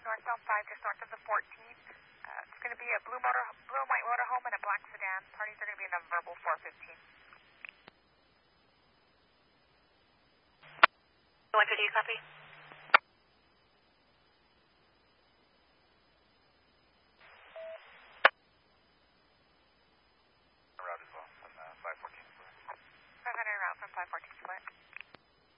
northbound 5, just north of the 14. It's going to be a blue and white motorhome and a black sedan. Parties are going to be in a verbal 415. 150, copy.